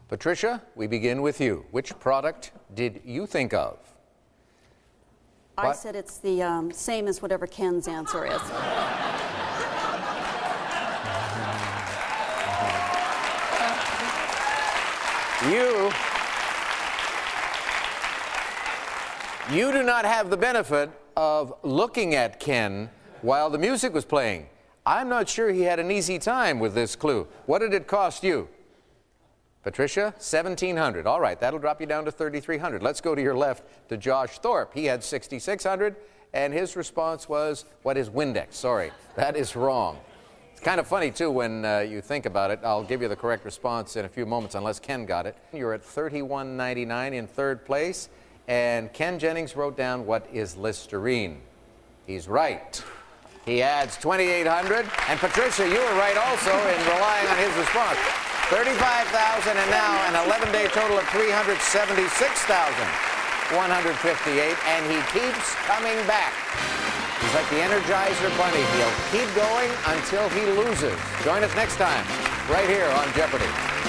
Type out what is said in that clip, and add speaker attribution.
Speaker 1: Patricia, we begin with you. Which product did you think of?
Speaker 2: I said it's the same as whatever Ken's answer is.
Speaker 1: You do not have the benefit of looking at Ken while the music was playing. I'm not sure he had an easy time with this clue. What did it cost you? Patricia, $1,700. All right, that'll drop you down to $3,300. Let's go to your left to Josh Thorpe. He had $6,600, and his response was, what is Windex? Sorry, that is wrong. It's kind of funny, too, when you think about it. I'll give you the correct response in a few moments, unless Ken got it. You're at $31.99 in third place, and Ken Jennings wrote down, what is Listerine? He's right. He adds $2,800, and Patricia, you were right also in relying on his response. $35,000, and now an 11-day total of $376,158, and he keeps coming back. He's like the Energizer Bunny. He'll keep going until he loses. Join us next time, right here on Jeopardy!